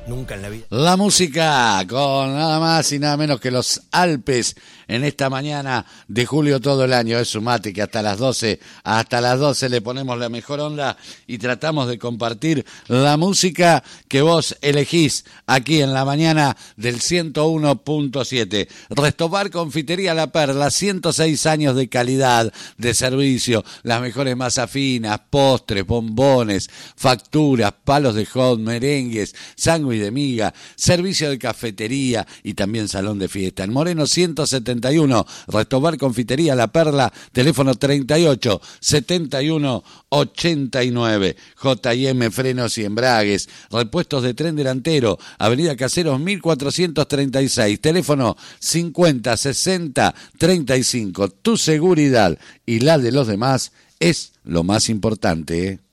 nunca en la vida. La música con nada más y nada menos que los Alpes en esta mañana de julio todo el año. Es Sumate que hasta las 12 le ponemos la mejor onda y tratamos de compartir la música que vos elegís aquí en la mañana del 101.7. Restobar Confitería La Perla, 106 años de calidad, de servicio, las mejores masas finas, postres, bombones, facturas, palos de hot, merengues, sándwich de miga, servicio de cafetería y también salón de fiesta. En Moreno 171, Restobar Confitería La Perla, teléfono 38 71 89. J&M Frenos y Embragues, repuestos de tren delantero, Avenida Caseros 1436, teléfono 50 60 35. Tu seguridad y la de los demás es lo más importante, ¿eh?